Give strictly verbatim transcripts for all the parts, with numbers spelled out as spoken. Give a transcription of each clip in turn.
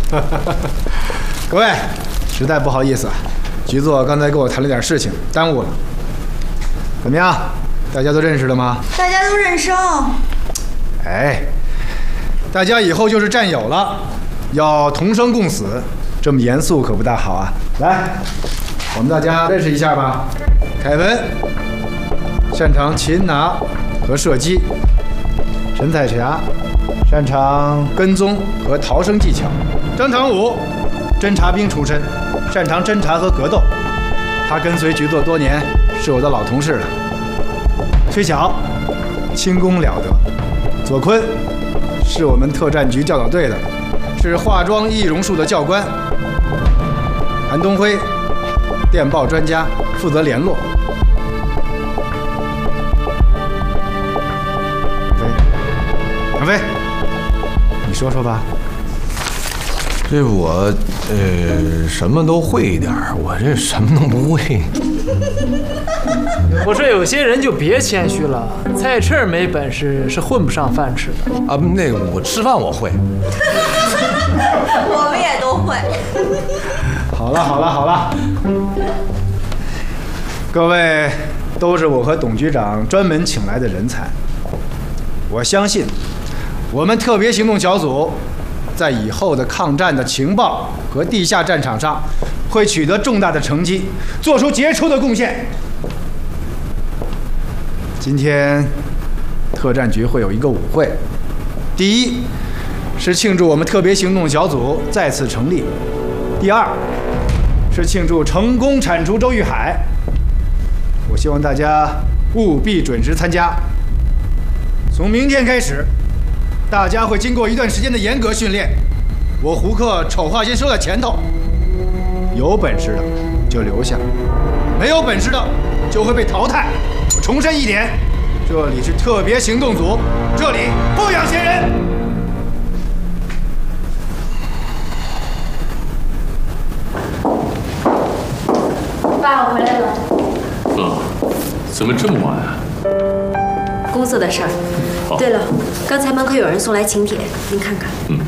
各位，实在不好意思，局座刚才跟我谈了点事情，耽误了。怎么样？大家都认识了吗？ 大家都认生。 哎，大家以后就是战友了，要同生共死，这么严肃可不大好啊。来，我们大家认识一下吧。凯文擅长擒拿和射击，陈彩霞擅长跟踪和逃生技巧，张长武侦察兵出身，擅长侦察和格斗，他跟随局座多年，是我的老同事了。崔晓轻功了得，左坤是我们特战局教导队的，是化妆易容术的教官。韩东辉电报专家，负责联络。杨飞，你说说吧。 这我呃什么都会一点，我这什么都不会。 我说有些人就别谦虚了，菜翅没本事是混不上饭吃的啊。那个我吃饭我会， 我们也都会。 好了好了好了，各位都是我和董局长专门请来的人才，我相信我们特别行动小组在以后的抗战的情报和地下战场上会取得重大的成绩，做出杰出的贡献。今天特战局会有一个舞会，第一是庆祝我们特别行动小组再次成立，第二是庆祝成功铲除周玉海。我希望大家务必准时参加。从明天开始，大家会经过一段时间的严格训练，我胡克丑话先说在前头，有本事的就留下，没有本事的就会被淘汰。我重申一点，这里是特别行动组，这里不养闲人。 爸，我回来了。 啊，怎么这么晚啊？ 公司的事儿。对了，刚才门口有人送来请帖，您看看。 嗯。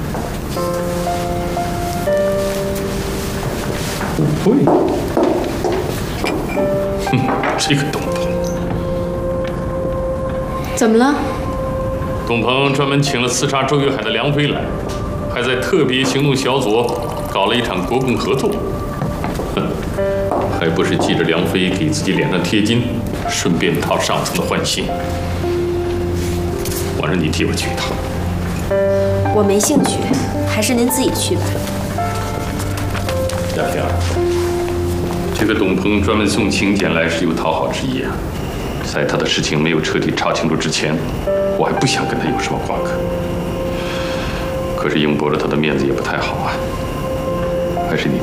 舞会。哼，这个董鹏。 怎么了？ 董鹏专门请了刺杀周玉海的梁飞来，还在特别行动小组搞了一场国共合作。哼，还不是记着梁飞给自己脸上贴金，顺便讨上层的欢心。我让你替我去一趟。 我没兴趣，还是您自己去吧。 雅萍儿，这个董鹏专门送请柬来是有讨好之意啊。在他的事情没有彻底查清楚之前，我还不想跟他有什么瓜葛。可是硬驳了他的面子也不太好啊。还是你